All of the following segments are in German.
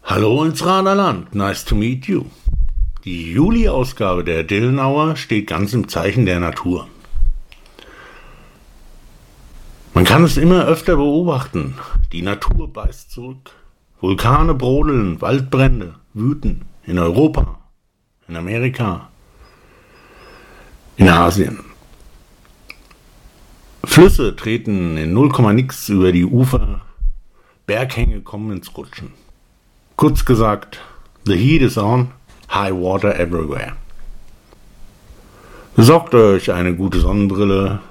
Hallo ins Raderland, nice to meet you. Die Juli-Ausgabe der Dylan Hour steht ganz im Zeichen der Natur. Man kann es immer öfter beobachten. Die Natur beißt zurück. Vulkane brodeln, Waldbrände wüten in Europa, in Amerika, in Asien. Flüsse treten in 0, nix über die Ufer, Berghänge kommen ins Rutschen. Kurz gesagt, the heat is on, high water everywhere. Besorgt euch eine gute Sonnenbrille,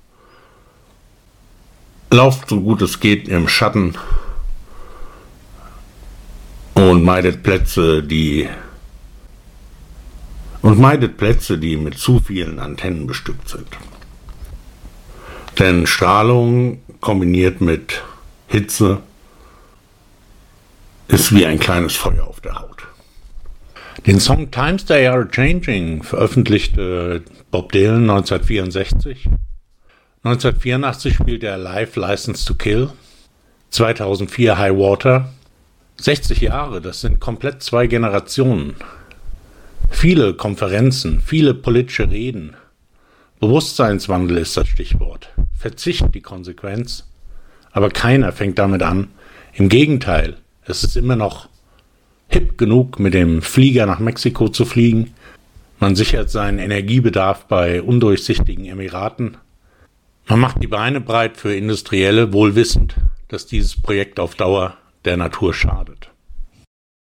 lauft so gut es geht im Schatten und meidet Plätze, die mit zu vielen Antennen bestückt sind. Denn Strahlung kombiniert mit Hitze ist wie ein kleines Feuer auf der Haut. Den Song Times They Are Changing veröffentlichte Bob Dylan 1964. 1984 spielte er live License to Kill. 2004 High Water. 60 Jahre, das sind komplett 2 Generationen. Viele Konferenzen, viele politische Reden. Bewusstseinswandel ist das Stichwort. Verzicht die Konsequenz. Aber keiner fängt damit an. Im Gegenteil. Es ist immer noch hip genug, mit dem Flieger nach Mexiko zu fliegen. Man sichert seinen Energiebedarf bei undurchsichtigen Emiraten. Man macht die Beine breit für Industrielle, wohl wissend, dass dieses Projekt auf Dauer der Natur schadet.